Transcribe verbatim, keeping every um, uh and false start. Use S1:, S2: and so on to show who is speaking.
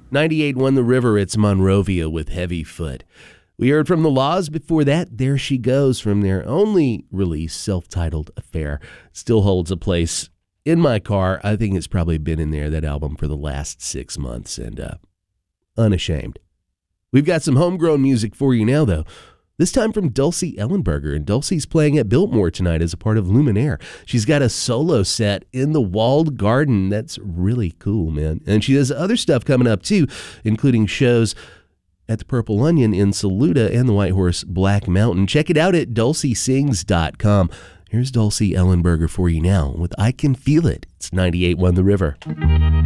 S1: ninety-eight won The River. It's Monrovia with Heavy Foot. We heard from The Laws before that. There She Goes from their only release, self-titled Affair. Still holds a place in my car. I think it's probably been in there, that album, for the last six months, and uh, unashamed. We've got some homegrown music for you now, though. This time from Dulcie Ellenberger, and Dulcie's playing at Biltmore tonight as a part of Luminaire. She's got a solo set in the Walled Garden. That's really cool, man. And she has other stuff coming up, too, including shows at the Purple Onion in Saluda and the White Horse Black Mountain. Check it out at dulcie sings dot com. Here's Dulcie Ellenberger for you now with I Can Feel It. It's ninety-eight one The River.